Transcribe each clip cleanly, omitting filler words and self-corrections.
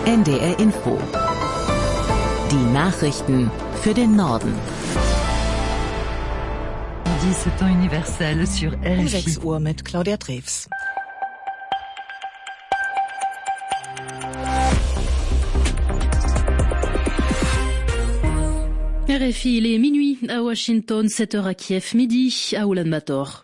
NDR Info. Die Nachrichten für den Norden. Midi, Temps universel sur RFI. Um 6 Uhr mit Claudia Treves. RFI, il est minuit à Washington, 7h à Kiev, midi à Oulan-Bator.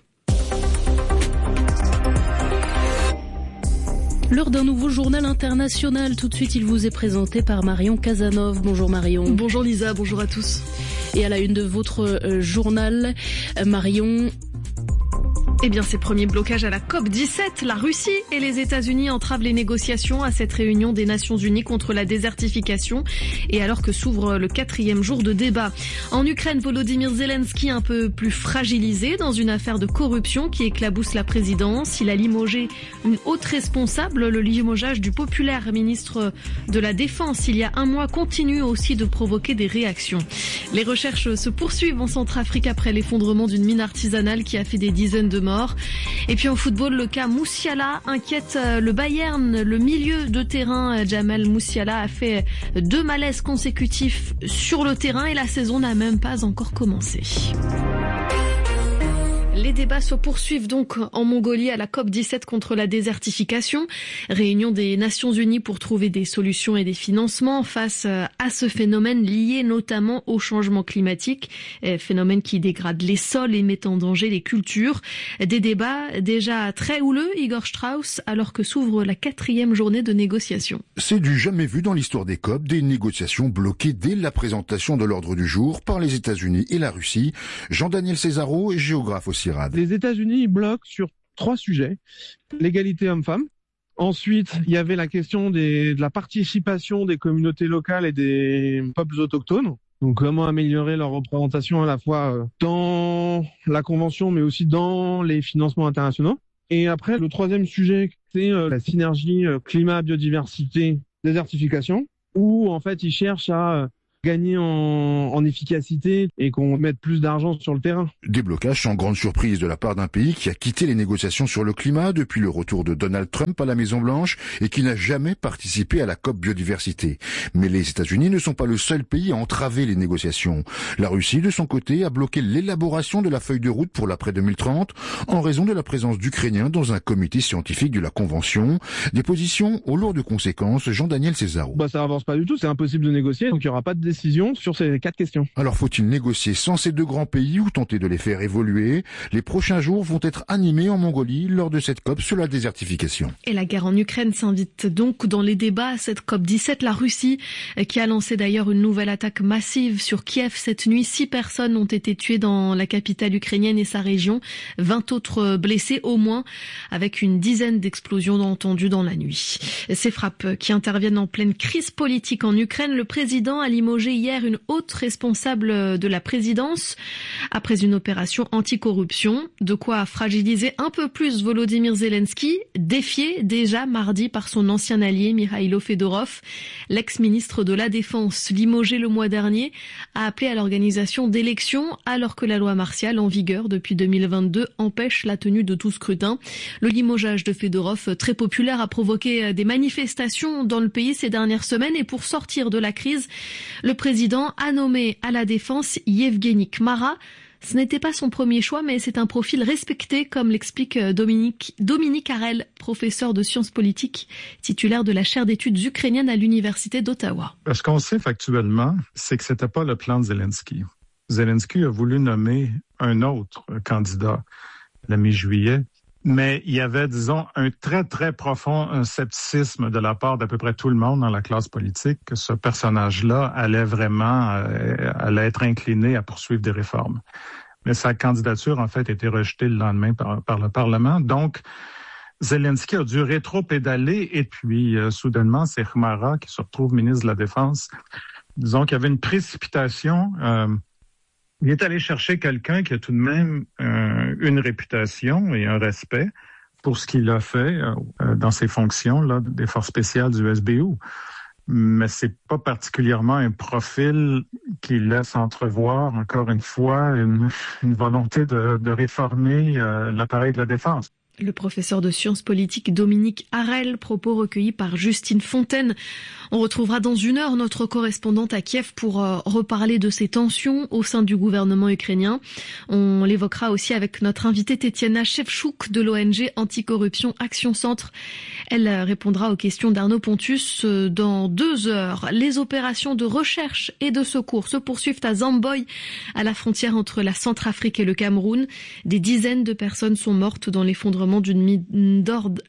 L'heure d'un nouveau journal international. Tout de suite, il vous est présenté par Marion Casanov. Bonjour Marion. Bonjour Lisa, bonjour à tous. Et à la une de votre journal, Marion... Eh bien, ces premiers blocages à la COP17, la Russie et les États-Unis entravent les négociations à cette réunion des Nations Unies contre la désertification et alors que s'ouvre le 4e jour de débat. En Ukraine, Volodymyr Zelensky un peu plus fragilisé dans une affaire de corruption qui éclabousse la présidence. Il a limogé une haute responsable. Le limogeage du populaire ministre de la Défense il y a un mois continue aussi de provoquer des réactions. Les recherches se poursuivent en Centrafrique après l'effondrement d'une mine artisanale qui a fait des dizaines de morts. Et puis en football, le cas Musiala inquiète le Bayern. Le milieu de terrain, Jamal Musiala, a fait 2 malaises consécutifs sur le terrain et la saison n'a même pas encore commencé. Les débats se poursuivent donc en Mongolie à la COP17 contre la désertification. Réunion des Nations Unies pour trouver des solutions et des financements face à ce phénomène lié notamment au changement climatique, phénomène qui dégrade les sols et met en danger les cultures. Des débats déjà très houleux, Igor Strauss, alors que s'ouvre la 4e journée de négociations. C'est du jamais vu dans l'histoire des COP, des négociations bloquées dès la présentation de l'ordre du jour par les États-Unis et la Russie. Jean-Daniel Césaro, géographe aussi. Les États-Unis bloquent sur 3 sujets. L'égalité homme-femme. Ensuite, il y avait la question de la participation des communautés locales et des peuples autochtones. Donc, comment améliorer leur représentation à la fois dans la Convention, mais aussi dans les financements internationaux. Et après, le 3e sujet, c'est la synergie climat-biodiversité, désertification, où en fait, ils cherchent à gagner en efficacité et qu'on mette plus d'argent sur le terrain. Des blocages sans grande surprise de la part d'un pays qui a quitté les négociations sur le climat depuis le retour de Donald Trump à la Maison-Blanche et qui n'a jamais participé à la COP biodiversité. Mais les États-Unis ne sont pas le seul pays à entraver les négociations. La Russie, de son côté, a bloqué l'élaboration de la feuille de route pour l'après 2030 en raison de la présence d'Ukrainiens dans un comité scientifique de la Convention. Des positions aux lourdes conséquences. Jean-Daniel Césaro. Ça avance pas du tout, c'est impossible de négocier, donc il n'y aura pas de décision sur ces 4 questions. Alors faut-il négocier sans ces 2 grands pays ou tenter de les faire évoluer? Les prochains jours vont être animés en Mongolie lors de cette COP sur la désertification. Et la guerre en Ukraine s'invite donc dans les débats à cette COP17. La Russie, qui a lancé d'ailleurs une nouvelle attaque massive sur Kiev cette nuit. 6 personnes ont été tuées dans la capitale ukrainienne et sa région. 20 autres blessés au moins, avec une dizaine d'explosions entendues dans la nuit. Ces frappes qui interviennent en pleine crise politique en Ukraine. Le président a limogé hier une haute responsable de la présidence après une opération anticorruption. De quoi fragiliser un peu plus Volodymyr Zelensky, défié déjà mardi par son ancien allié Mikhailo Fedorov. L'ex-ministre de la Défense, limogé le mois dernier, a appelé à l'organisation d'élections alors que la loi martiale en vigueur depuis 2022 empêche la tenue de tout scrutin. Le limogeage de Fedorov, très populaire, a provoqué des manifestations dans le pays ces dernières semaines et pour sortir de la crise, le président a nommé à la défense Yevgeny Kmara. Ce n'était pas son premier choix, mais c'est un profil respecté, comme l'explique Dominique Harel, professeur de sciences politiques, titulaire de la chaire d'études ukrainiennes à l'université d'Ottawa. Ce qu'on sait factuellement, c'est que c'était pas le plan de Zelensky. Zelensky a voulu nommer un autre candidat la mi-juillet. Mais il y avait, disons, un très, très profond scepticisme de la part d'à peu près tout le monde dans la classe politique que ce personnage-là allait être incliné à poursuivre des réformes. Mais sa candidature, en fait, a été rejetée le lendemain par le Parlement. Donc, Zelensky a dû rétro-pédaler et puis, soudainement, c'est Kmara qui se retrouve ministre de la Défense. Disons qu'il y avait une précipitation. Il est allé chercher quelqu'un qui a tout de même une réputation et un respect pour ce qu'il a fait dans ses fonctions là, des forces spéciales du SBU. Mais c'est pas particulièrement un profil qui laisse entrevoir, encore une fois, une volonté de réformer l'appareil de la défense. Le professeur de sciences politiques Dominique Harel, propos recueillis par Justine Fontaine. On retrouvera dans 1 heure notre correspondante à Kiev pour reparler de ces tensions au sein du gouvernement ukrainien. On l'évoquera aussi avec notre invitée Tetiana Shevchuk de l'ONG Anticorruption Action Centre. Elle répondra aux questions d'Arnaud Pontus dans 2 heures. Les opérations de recherche et de secours se poursuivent à Zamboy, à la frontière entre la Centrafrique et le Cameroun. Des dizaines de personnes sont mortes dans l'effondrement d'une mine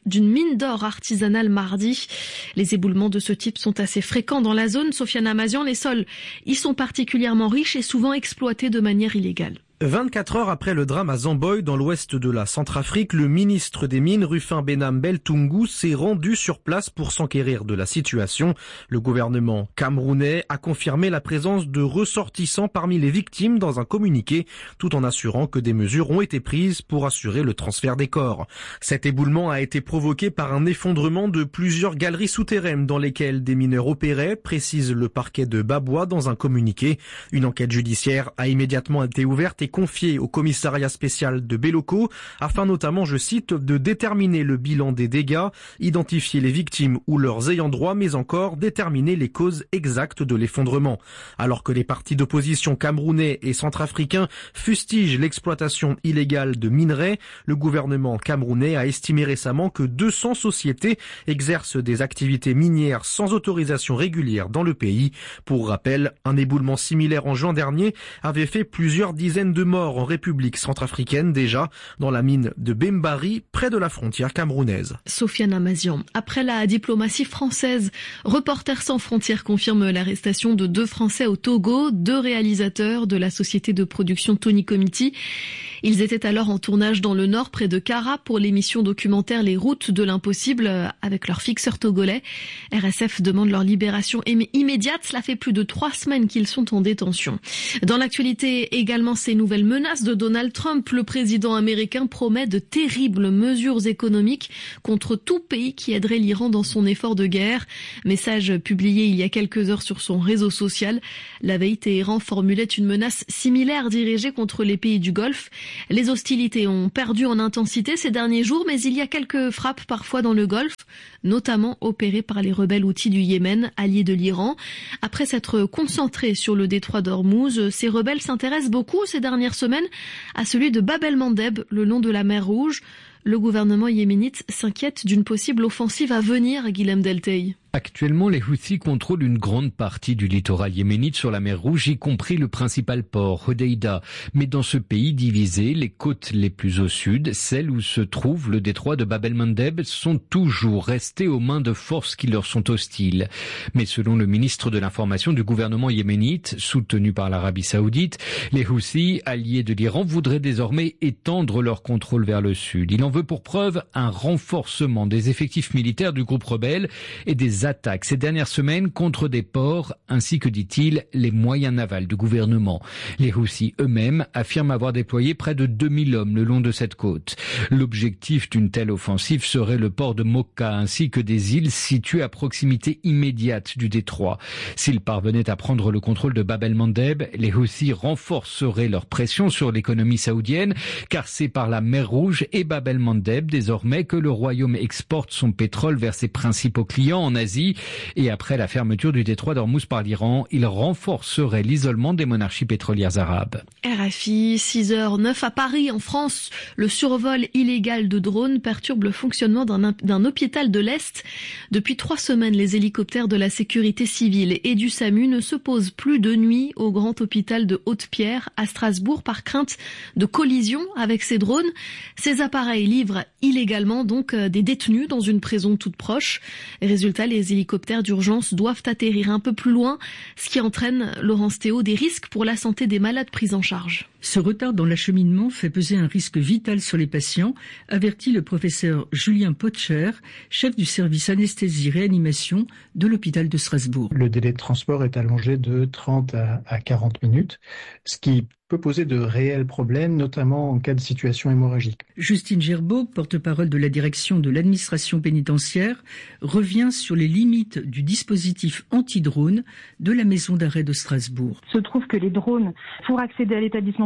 d'or artisanale mardi. Les éboulements de ce type sont assez fréquents dans la zone. Sofiane Amazian, les sols y sont particulièrement riches et souvent exploités de manière illégale. 24 heures après le drame à Zamboy, dans l'ouest de la Centrafrique, le ministre des Mines, Rufin Benam Beltungu, s'est rendu sur place pour s'enquérir de la situation. Le gouvernement camerounais a confirmé la présence de ressortissants parmi les victimes dans un communiqué, tout en assurant que des mesures ont été prises pour assurer le transfert des corps. Cet éboulement a été provoqué par un effondrement de plusieurs galeries souterraines dans lesquelles des mineurs opéraient, précise le parquet de Baboua dans un communiqué. Une enquête judiciaire a immédiatement été ouverte et confié au commissariat spécial de Béloko afin notamment, je cite, de déterminer le bilan des dégâts, identifier les victimes ou leurs ayants droit, mais encore déterminer les causes exactes de l'effondrement. Alors que les partis d'opposition camerounais et centrafricains fustigent l'exploitation illégale de minerais, le gouvernement camerounais a estimé récemment que 200 sociétés exercent des activités minières sans autorisation régulière dans le pays. Pour rappel, un éboulement similaire en juin dernier avait fait plusieurs dizaines de morts en République centrafricaine, déjà dans la mine de Bembari, près de la frontière camerounaise. Sofiane Amazian. Après la diplomatie française, Reporters sans frontières confirme l'arrestation de 2 Français au Togo, 2 réalisateurs de la société de production Tony Comity. Ils étaient alors en tournage dans le nord, près de Kara, pour l'émission documentaire Les Routes de l'Impossible, avec leur fixeur togolais. RSF demande leur libération immédiate. Cela fait plus de 3 semaines qu'ils sont en détention. Dans l'actualité également, ces nouvelles menaces de Donald Trump. Le président américain promet de terribles mesures économiques contre tout pays qui aiderait l'Iran dans son effort de guerre. Message publié il y a quelques heures sur son réseau social. La veille, Téhéran formulait une menace similaire dirigée contre les pays du Golfe. Les hostilités ont perdu en intensité ces derniers jours, mais il y a quelques frappes parfois dans le Golfe, notamment opérées par les rebelles houthis du Yémen, alliés de l'Iran. Après s'être concentrés sur le détroit d'Ormuz, ces rebelles s'intéressent beaucoup ces dernières semaines à celui de Bab el-Mandeb, le long de la mer Rouge. Le gouvernement yéménite s'inquiète d'une possible offensive à venir à Guilhem Deltey. Actuellement, les Houthis contrôlent une grande partie du littoral yéménite sur la mer Rouge, y compris le principal port, Hodeïda. Mais dans ce pays divisé, les côtes les plus au sud, celles où se trouve le détroit de Bab el-Mandeb, sont toujours restées aux mains de forces qui leur sont hostiles. Mais selon le ministre de l'Information du gouvernement yéménite, soutenu par l'Arabie Saoudite, les Houthis, alliés de l'Iran, voudraient désormais étendre leur contrôle vers le sud. Il en veut pour preuve un renforcement des effectifs militaires du groupe rebelle et des attaques ces dernières semaines contre des ports, ainsi que, dit-il, les moyens navals du gouvernement. Les Houthis eux-mêmes affirment avoir déployé près de 2000 hommes le long de cette côte. L'objectif d'une telle offensive serait le port de Mokka, ainsi que des îles situées à proximité immédiate du détroit. S'ils parvenaient à prendre le contrôle de Bab el-Mandeb, les Houthis renforceraient leur pression sur l'économie saoudienne, car c'est par la mer Rouge et Bab el-Mandeb désormais que le royaume exporte son pétrole vers ses principaux clients en Asie. Et après la fermeture du détroit d'Ormuz par l'Iran, il renforcerait l'isolement des monarchies pétrolières arabes. RFI, 6h09 à Paris, en France. Le survol illégal de drones perturbe le fonctionnement d'un hôpital de l'Est. Depuis 3 semaines, les hélicoptères de la sécurité civile et du SAMU ne se posent plus de nuit au grand hôpital de Haute-Pierre à Strasbourg par crainte de collision avec ces drones. Ces appareils livrent illégalement donc des détenus dans une prison toute proche. Résultat, les hélicoptères d'urgence doivent atterrir un peu plus loin, ce qui entraîne, Laurence Théo, des risques pour la santé des malades pris en charge. Ce retard dans l'acheminement fait peser un risque vital sur les patients, avertit le professeur Julien Potcher, chef du service anesthésie-réanimation de l'hôpital de Strasbourg. Le délai de transport est allongé de 30 à 40 minutes, ce qui peut poser de réels problèmes, notamment en cas de situation hémorragique. Justine Gerbeau, porte-parole de la direction de l'administration pénitentiaire, revient sur les limites du dispositif anti-drone de la maison d'arrêt de Strasbourg. Il se trouve que les drones, pour accéder à l'établissement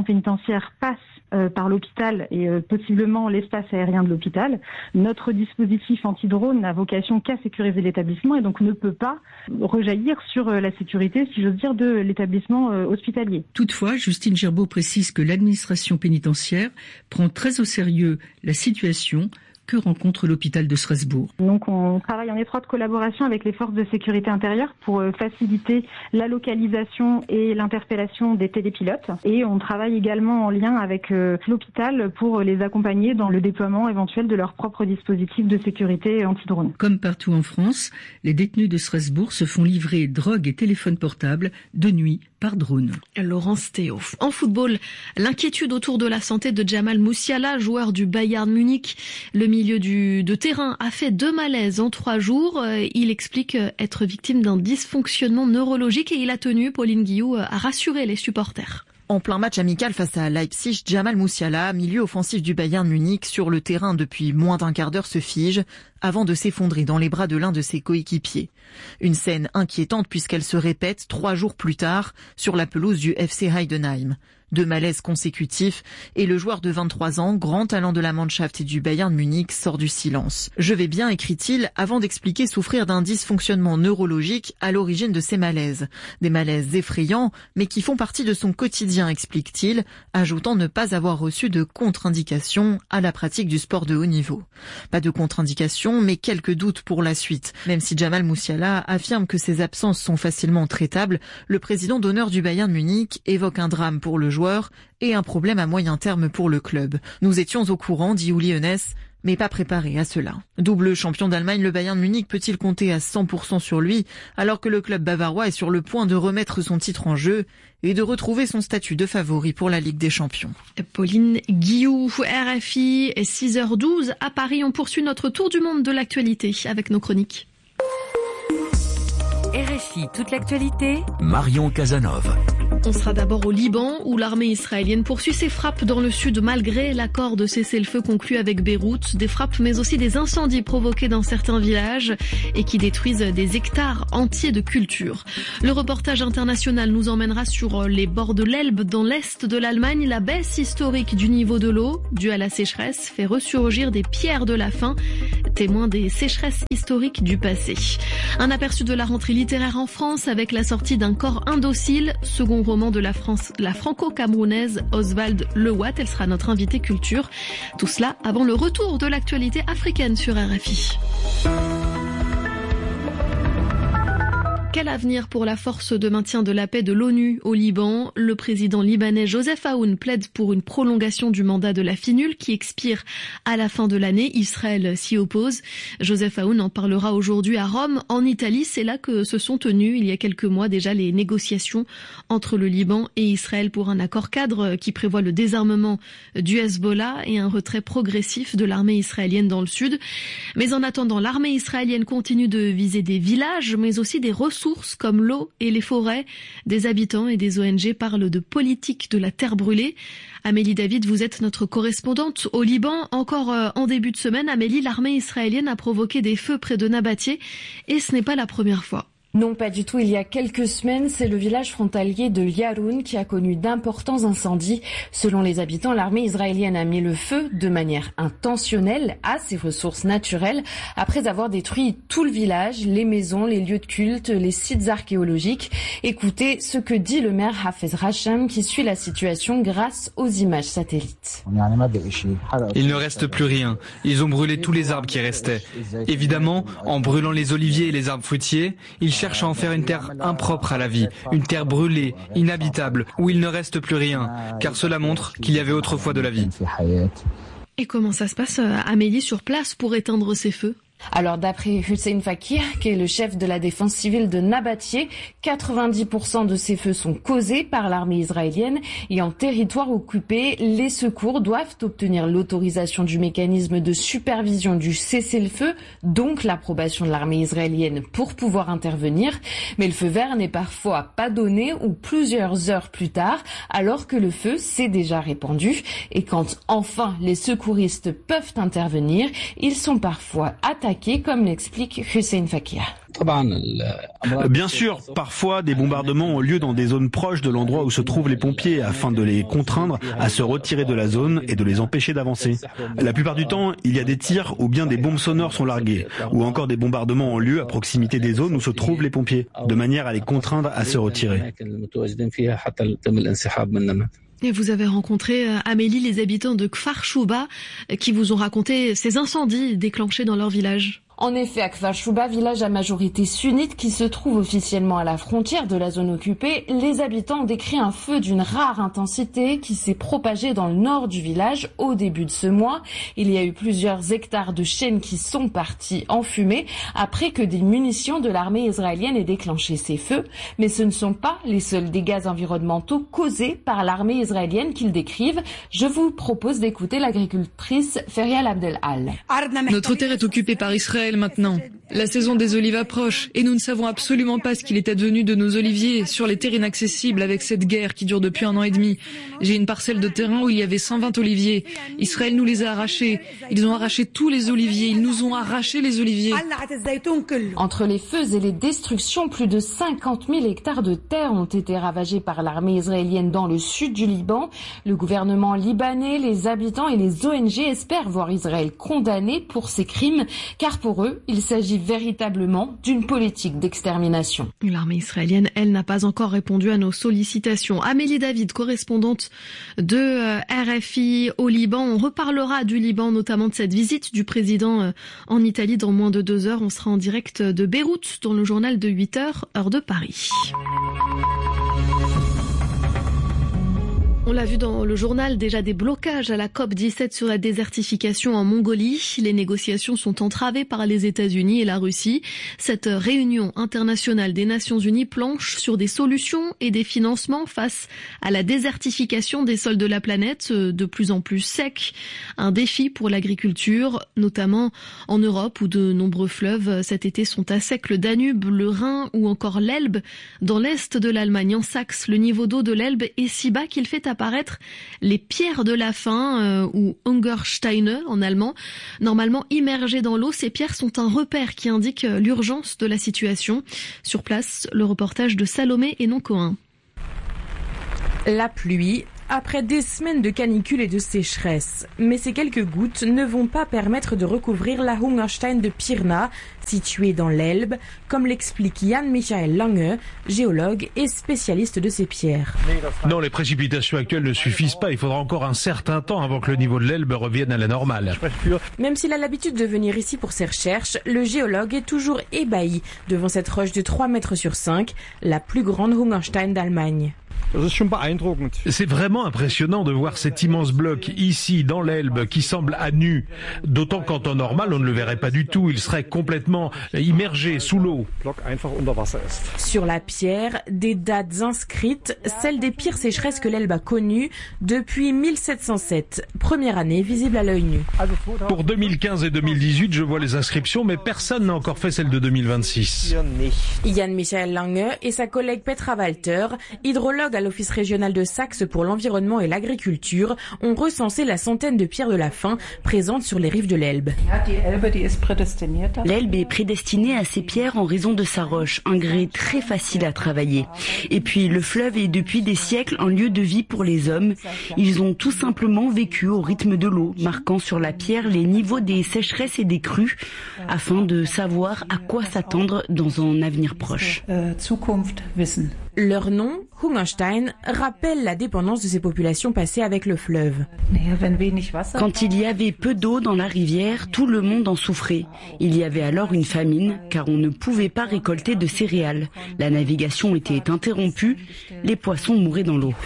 l'administration pénitentiaire passe par l'hôpital et possiblement l'espace aérien de l'hôpital. Notre dispositif anti-drone n'a vocation qu'à sécuriser l'établissement et donc ne peut pas rejaillir sur la sécurité, si j'ose dire, de l'établissement hospitalier. Toutefois, Justine Gerbeau précise que l'administration pénitentiaire prend très au sérieux la situation que rencontre l'hôpital de Strasbourg. Donc on travaille en étroite collaboration avec les forces de sécurité intérieure pour faciliter la localisation et l'interpellation des télépilotes. Et on travaille également en lien avec l'hôpital pour les accompagner dans le déploiement éventuel de leur propre dispositif de sécurité anti-drone. Comme partout en France, les détenus de Strasbourg se font livrer drogue et téléphones portables de nuit par drone. Laurence Théo. En football, l'inquiétude autour de la santé de Jamal Musiala, joueur du Bayern Munich. Le milieu de terrain a fait 2 malaises en 3 jours. Il explique être victime d'un dysfonctionnement neurologique et il a tenu, Pauline Guillou, à rassurer les supporters. En plein match amical face à Leipzig, Jamal Musiala, milieu offensif du Bayern Munich, sur le terrain depuis moins d'1 quart d'heure, se fige avant de s'effondrer dans les bras de l'un de ses coéquipiers. Une scène inquiétante puisqu'elle se répète 3 jours plus tard sur la pelouse du FC Heidenheim. 2 malaises consécutifs et le joueur de 23 ans, grand talent de la Mannschaft et du Bayern Munich, sort du silence. « Je vais bien », écrit-il, avant d'expliquer souffrir d'un dysfonctionnement neurologique à l'origine de ces malaises. Des malaises effrayants, mais qui font partie de son quotidien, explique-t-il, ajoutant ne pas avoir reçu de contre-indication à la pratique du sport de haut niveau. Pas de contre-indication, mais quelques doutes pour la suite. Même si Jamal Musiala affirme que ses absences sont facilement traitables, le président d'honneur du Bayern Munich évoque un drame pour le joueur et un problème à moyen terme pour le club. Nous étions au courant, dit Uli Hoeneß, mais pas préparé à cela. Double champion d'Allemagne, le Bayern Munich peut-il compter à 100% sur lui, alors que le club bavarois est sur le point de remettre son titre en jeu et de retrouver son statut de favori pour la Ligue des Champions. Pauline Guillou, RFI, 6h12 à Paris. On poursuit notre tour du monde de l'actualité avec nos chroniques. RFI, toute l'actualité. Marion Casanov. On sera d'abord au Liban, où l'armée israélienne poursuit ses frappes dans le sud malgré l'accord de cessez-le-feu conclu avec Beyrouth. Des frappes mais aussi des incendies provoqués dans certains villages et qui détruisent des hectares entiers de culture. Le reportage international nous emmènera sur les bords de l'Elbe dans l'est de l'Allemagne. La baisse historique du niveau de l'eau, due à la sécheresse, fait ressurgir des pierres de la faim, témoins des sécheresses historiques du passé. Un aperçu de la rentrée littéraire en France avec la sortie d'un corps indocile, second roman de la franco-camerounaise Oswald Lewatt. Elle sera notre invitée culture. Tout cela avant le retour de l'actualité africaine sur RFI. Quel avenir pour la force de maintien de la paix de l'ONU au Liban? Le président libanais Joseph Aoun plaide pour une prolongation du mandat de la FINUL qui expire à la fin de l'année. Israël s'y oppose. Joseph Aoun en parlera aujourd'hui à Rome, en Italie. C'est là que se sont tenues il y a quelques mois déjà les négociations entre le Liban et Israël pour un accord cadre qui prévoit le désarmement du Hezbollah et un retrait progressif de l'armée israélienne dans le sud. Mais en attendant, l'armée israélienne continue de viser des villages, mais aussi des ressources comme l'eau et les forêts. Des habitants et des ONG parlent de politique de la terre brûlée. Amélie David, vous êtes notre correspondante au Liban. Encore en début de semaine, Amélie, l'armée israélienne a provoqué des feux près de Nabatieh et ce n'est pas la première fois. Non, pas du tout. Il y a quelques semaines, c'est le village frontalier de Yaroun qui a connu d'importants incendies. Selon les habitants, l'armée israélienne a mis le feu de manière intentionnelle à ses ressources naturelles après avoir détruit tout le village, les maisons, les lieux de culte, les sites archéologiques. Écoutez ce que dit le maire Hafez Racham qui suit la situation grâce aux images satellites. Il ne reste plus rien. Ils ont brûlé tous les arbres qui restaient. Évidemment, en brûlant les oliviers et les arbres fruitiers, ils cherche à en faire une terre impropre à la vie, une terre brûlée, inhabitable, où il ne reste plus rien, car cela montre qu'il y avait autrefois de la vie. Et comment ça se passe, Amélie, sur place pour éteindre ces feux ? Alors d'après Hussein Fakir, qui est le chef de la défense civile de Nabatieh, 90% de ces feux sont causés par l'armée israélienne et en territoire occupé, les secours doivent obtenir l'autorisation du mécanisme de supervision du cessez-le-feu, donc l'approbation de l'armée israélienne pour pouvoir intervenir. Mais le feu vert n'est parfois pas donné ou plusieurs heures plus tard, alors que le feu s'est déjà répandu. Et quand enfin les secouristes peuvent intervenir, ils sont parfois attaqués, comme l'explique Hussein Fakir. Bien sûr, parfois des bombardements ont lieu dans des zones proches de l'endroit où se trouvent les pompiers afin de les contraindre à se retirer de la zone et de les empêcher d'avancer. La plupart du temps, il y a des tirs ou bien des bombes sonores sont larguées ou encore des bombardements ont lieu à proximité des zones où se trouvent les pompiers, de manière à les contraindre à se retirer. Et vous avez rencontré, Amélie, les habitants de Kfar Shouba qui vous ont raconté ces incendies déclenchés dans leur village. En effet, à Kfar Shouba, village à majorité sunnite qui se trouve officiellement à la frontière de la zone occupée, les habitants ont décrit un feu d'une rare intensité qui s'est propagé dans le nord du village au début de ce mois. Il y a eu plusieurs hectares de chênes qui sont partis en fumée après que des munitions de l'armée israélienne aient déclenché ces feux. Mais ce ne sont pas les seuls dégâts environnementaux causés par l'armée israélienne qu'ils décrivent. Je vous propose d'écouter l'agricultrice Ferial Abdel-Al. Notre terre est occupée par Israël maintenant. La saison des olives approche et nous ne savons absolument pas ce qu'il est advenu de nos oliviers sur les terres inaccessibles avec cette guerre qui dure depuis 1 an et demi. J'ai une parcelle de terrain où il y avait 120 oliviers. Israël nous les a arrachés. Ils ont arraché tous les oliviers. Ils nous ont arraché les oliviers. Entre les feux et les destructions, plus de 50 000 hectares de terre ont été ravagés par l'armée israélienne dans le sud du Liban. Le gouvernement libanais, les habitants et les ONG espèrent voir Israël condamné pour ces crimes, car pour eux, il s'agit véritablement d'une politique d'extermination. L'armée israélienne, elle, n'a pas encore répondu à nos sollicitations. Amélie David, correspondante de RFI au Liban. On reparlera du Liban, notamment de cette visite du président en Italie dans moins de 2 heures. On sera en direct de Beyrouth dans le journal de 8 heures, heure de Paris. On l'a vu dans le journal, déjà des blocages à la COP17 sur la désertification en Mongolie. Les négociations sont entravées par les États-Unis et la Russie. Cette réunion internationale des Nations Unies planche sur des solutions et des financements face à la désertification des sols de la planète, de plus en plus secs. Un défi pour l'agriculture, notamment en Europe où de nombreux fleuves cet été sont à sec. Le Danube, le Rhin ou encore l'Elbe. Dans l'est de l'Allemagne, en Saxe, le niveau d'eau de l'Elbe est si bas qu'il fait apparaître les pierres de la faim ou Hungersteine en allemand. Normalement immergées dans l'eau, ces pierres sont un repère qui indique l'urgence de la situation. Sur place, le reportage de Salomé et Cohen. La pluie, après des semaines de canicule et de sécheresse. Mais ces quelques gouttes ne vont pas permettre de recouvrir la Hungerstein de Pirna, située dans l'Elbe, comme l'explique Jan Michael Lange, géologue et spécialiste de ces pierres. Non, les précipitations actuelles ne suffisent pas. Il faudra encore un certain temps avant que le niveau de l'Elbe revienne à la normale. Même s'il a l'habitude de venir ici pour ses recherches, le géologue est toujours ébahi devant cette roche de 3 mètres sur 5, la plus grande Hungerstein d'Allemagne. C'est vraiment impressionnant de voir cet immense bloc ici dans l'Elbe qui semble à nu. D'autant qu'en temps normal on ne le verrait pas du tout, il serait complètement immergé sous l'eau. Sur la pierre, des dates inscrites, celles des pires sécheresses que l'Elbe a connues depuis 1707, première année visible à l'œil nu. Pour 2015 et 2018, je vois les inscriptions, mais personne n'a encore fait celle de 2026. Jan Michael Lange et sa collègue Petra Walter, hydrologue à l'Office régional de Saxe pour l'environnement et l'agriculture, ont recensé la centaine de pierres de la faim présentes sur les rives de l'Elbe. L'Elbe est prédestinée à ces pierres en raison de sa roche, un grès très facile à travailler. Et puis le fleuve est depuis des siècles un lieu de vie pour les hommes. Ils ont tout simplement vécu au rythme de l'eau, marquant sur la pierre les niveaux des sécheresses et des crues, afin de savoir à quoi s'attendre dans un avenir proche. Leur nom, Hungerstein, rappelle la dépendance de ces populations passées avec le fleuve. Quand il y avait peu d'eau dans la rivière, tout le monde en souffrait. Il y avait alors une famine, car on ne pouvait pas récolter de céréales. La navigation était interrompue, les poissons mouraient dans l'eau.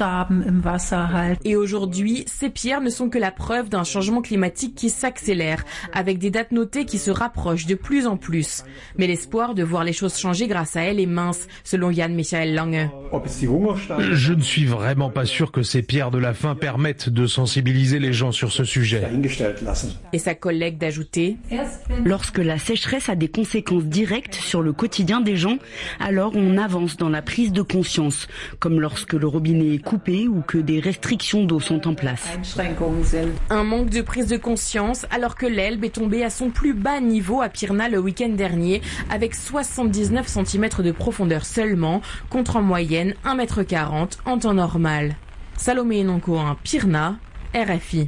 Et aujourd'hui, ces pierres ne sont que la preuve d'un changement climatique qui s'accélère, avec des dates notées qui se rapprochent de plus en plus. Mais l'espoir de voir les choses changer grâce à elles est mince, selon Jan Michael Lange. Je ne suis vraiment pas sûr que ces pierres de la faim permettent de sensibiliser les gens sur ce sujet. Et sa collègue d'ajouter: lorsque la sécheresse a des conséquences directes sur le quotidien des gens, alors on avance dans la prise de conscience, comme lorsque le robinet est coupé ou que des restrictions d'eau sont en place. Un manque de prise de conscience alors que l'Elbe est tombée à son plus bas niveau à Pirna le week-end dernier, avec 79 cm de profondeur seulement, contre en moyenne 1,40 m en temps normal. Salomé Noncoin, Pirna, RFI.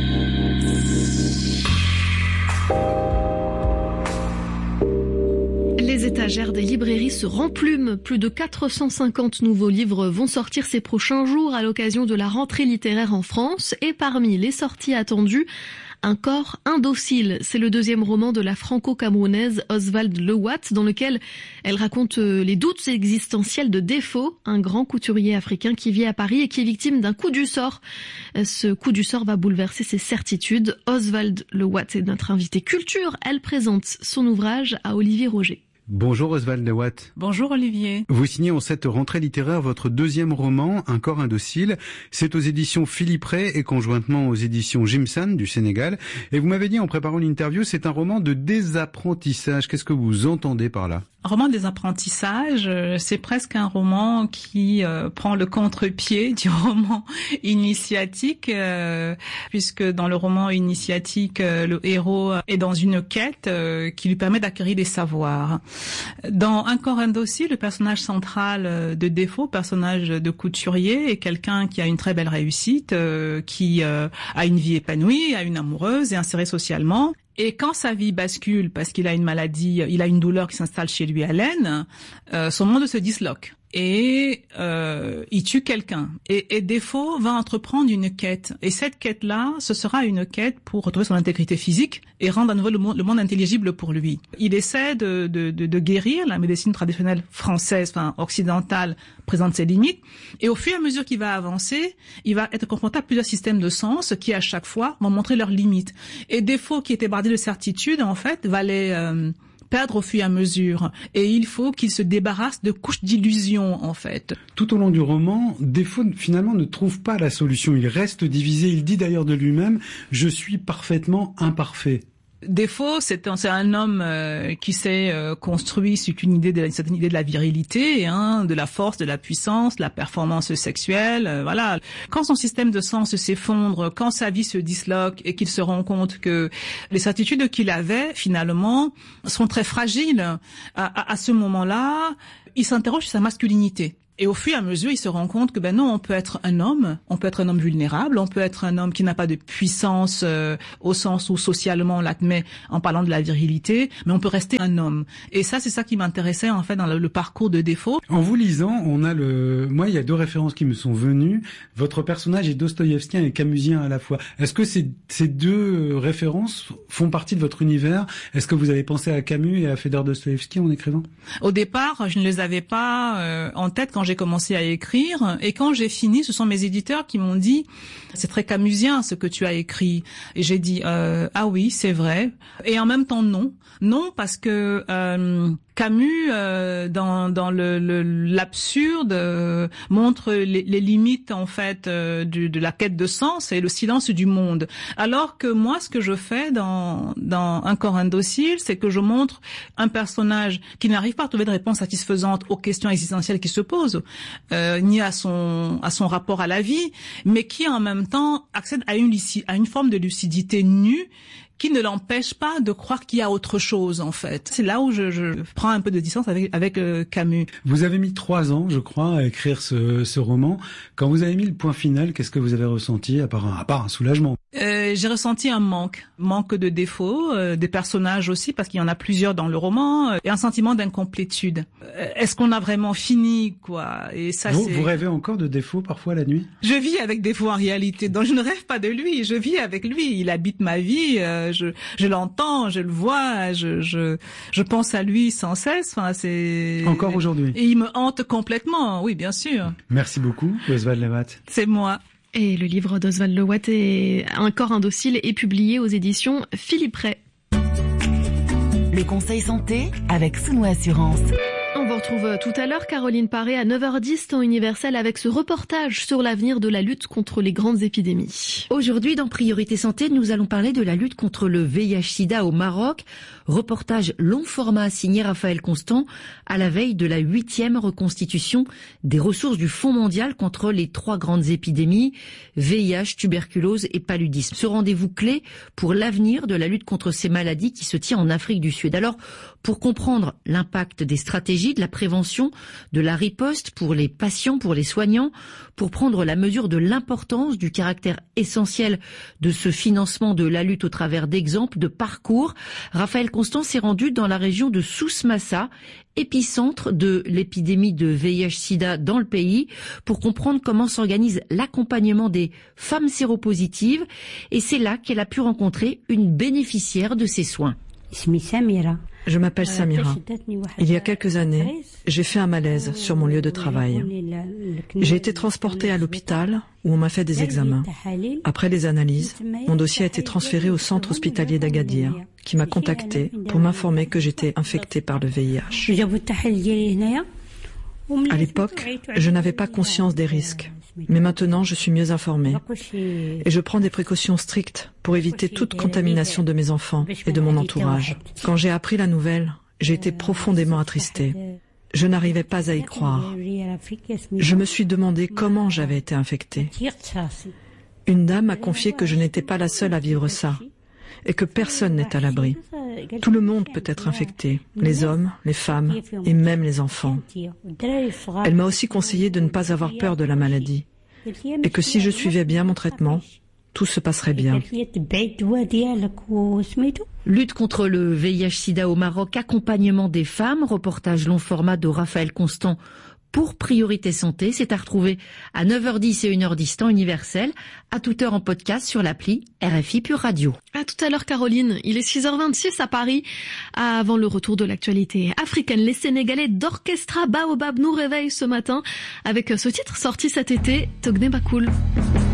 Les étagères des librairies se remplument. Plus de 450 nouveaux livres vont sortir ces prochains jours à l'occasion de la rentrée littéraire en France. Et parmi les sorties attendues, Un corps indocile, c'est le deuxième roman de la franco-camerounaise Oswald Lewatt, dans lequel elle raconte les doutes existentiels de Défaut, un grand couturier africain qui vit à Paris et qui est victime d'un coup du sort. Ce coup du sort va bouleverser ses certitudes. Oswald Lewatt est notre invité culture. Elle présente son ouvrage à Olivier Roger. Bonjour Oswald Lewatt. Bonjour Olivier. Vous signez en cette rentrée littéraire votre deuxième roman, Un corps indocile. C'est aux éditions Philippe Ray et conjointement aux éditions Jimsan du Sénégal. Et vous m'avez dit en préparant l'interview, c'est un roman de désapprentissage. Qu'est-ce que vous entendez par là ? Un roman des apprentissages, c'est presque un roman qui prend le contre-pied du roman initiatique, puisque dans le roman initiatique, le héros est dans une quête qui lui permet d'acquérir des savoirs. Dans Un corps indocile, le personnage central de Défaut, personnage de couturier, est quelqu'un qui a une très belle réussite, qui a une vie épanouie, a une amoureuse, est inséré socialement. Et quand sa vie bascule, parce qu'il a une maladie, il a une douleur qui s'installe chez lui à l'aine, son monde se disloque. Et il tue quelqu'un. Et Défaut va entreprendre une quête. Et cette quête-là, ce sera une quête pour retrouver son intégrité physique et rendre à nouveau le monde intelligible pour lui. Il essaie de guérir. La médecine traditionnelle française, enfin occidentale, présente ses limites. Et au fur et à mesure qu'il va avancer, il va être confronté à plusieurs systèmes de sens qui, à chaque fois, vont montrer leurs limites. Et Défaut, qui était bardé de certitude, en fait, va les perdre au fur et à mesure. Et il faut qu'il se débarrasse de couches d'illusions, en fait. Tout au long du roman, Défaut, finalement, ne trouve pas la solution. Il reste divisé. Il dit d'ailleurs de lui-même « Je suis parfaitement imparfait ». Défaut, c'est un homme qui s'est construit sur une idée de la virilité, de la force, de la puissance, de la performance sexuelle, voilà. Quand son système de sens s'effondre, quand sa vie se disloque et qu'il se rend compte que les certitudes qu'il avait, finalement, sont très fragiles, à ce moment-là, il s'interroge sur sa masculinité. Et au fur et à mesure, il se rend compte que non, on peut être un homme vulnérable, on peut être un homme qui n'a pas de puissance au sens où socialement on l'admet en parlant de la virilité, mais on peut rester un homme. Et ça, c'est ça qui m'intéressait en fait dans le parcours de Défaut. En vous lisant, moi, il y a deux références qui me sont venues. Votre personnage est dostoïevskien et camusien à la fois. Est-ce que ces deux références font partie de votre univers ? Est-ce que vous avez pensé à Camus et à Fédor Dostoïevski en écrivant ? Au départ, je ne les avais pas en tête quand j'ai commencé à écrire, et quand j'ai fini, ce sont mes éditeurs qui m'ont dit « C'est très camusien ce que tu as écrit ». Et j'ai dit « Ah oui, c'est vrai ». Et en même temps, non. Non, parce que Camus, dans l'absurde, montre les limites en fait de la quête de sens et le silence du monde. Alors que moi, ce que je fais dans Un corps indocile, c'est que je montre un personnage qui n'arrive pas à trouver de réponse satisfaisante aux questions existentielles qui se posent, ni à son rapport à la vie, mais qui en même temps accède à une forme de lucidité nue qui ne l'empêche pas de croire qu'il y a autre chose, en fait. C'est là où je prends un peu de distance avec Camus. Vous avez mis 3 ans, je crois, à écrire ce roman. Quand vous avez mis le point final, qu'est-ce que vous avez ressenti, à part un soulagement ? J'ai ressenti un manque de Défaut, des personnages aussi, parce qu'il y en a plusieurs dans le roman, et un sentiment d'incomplétude. Est-ce qu'on a vraiment fini, quoi ? Et ça, vous rêvez encore de Défaut parfois la nuit ? Je vis avec Défaut en réalité, donc je ne rêve pas de lui, je vis avec lui, il habite ma vie, je l'entends, je le vois, je pense à lui sans cesse. Enfin, c'est encore aujourd'hui. Et il me hante complètement, oui, bien sûr. Merci beaucoup, Oswald Lewatt. C'est moi. Et le livre d'Oswald Lewatt, Un corps indocile, est publié aux éditions Philippe Ray. Le conseil santé avec Souno Assurance. On vous retrouve tout à l'heure, Caroline Paré, à 9h10, temps universel, avec ce reportage sur l'avenir de la lutte contre les grandes épidémies. Aujourd'hui, dans Priorité Santé, nous allons parler de la lutte contre le VIH-Sida au Maroc. Reportage long format signé Raphaël Constant à la veille de la 8e reconstitution des ressources du Fonds mondial contre les 3 grandes épidémies, VIH, tuberculose et paludisme. Ce rendez-vous clé pour l'avenir de la lutte contre ces maladies qui se tient en Afrique du Sud. Alors, pour comprendre l'impact des stratégies, de la prévention, de la riposte pour les patients, pour les soignants, pour prendre la mesure de l'importance du caractère essentiel de ce financement de la lutte au travers d'exemples, de parcours, Raphaël Constant s'est rendu dans la région de Souss-Massa, épicentre de l'épidémie de VIH-Sida dans le pays, pour comprendre comment s'organise l'accompagnement des femmes séropositives. Et c'est là qu'elle a pu rencontrer une bénéficiaire de ces soins. Je m'appelle Samira. Il y a quelques années, j'ai fait un malaise sur mon lieu de travail. J'ai été transportée à l'hôpital où on m'a fait des examens. Après les analyses, mon dossier a été transféré au centre hospitalier d'Agadir, qui m'a contacté pour m'informer que j'étais infectée par le VIH. À l'époque, je n'avais pas conscience des risques. Mais maintenant, je suis mieux informée. Et je prends des précautions strictes pour éviter toute contamination de mes enfants et de mon entourage. Quand j'ai appris la nouvelle, j'ai été profondément attristée. Je n'arrivais pas à y croire. Je me suis demandé comment j'avais été infectée. Une dame m'a confié que je n'étais pas la seule à vivre ça et que personne n'est à l'abri. Tout le monde peut être infecté, les hommes, les femmes et même les enfants. Elle m'a aussi conseillé de ne pas avoir peur de la maladie et que si je suivais bien mon traitement, tout se passerait bien. Lutte contre le VIH-Sida au Maroc, accompagnement des femmes, reportage long format de Raphaël Constant pour Priorité Santé. C'est à retrouver à 9h10 et 1h10 temps universel, à toute heure en podcast sur l'appli RFI Pure Radio. À tout à l'heure Caroline, il est 6h26 à Paris. Avant le retour de l'actualité africaine, les Sénégalais d'Orchestra Baobab nous réveillent ce matin avec ce titre sorti cet été, Togné Bakoul.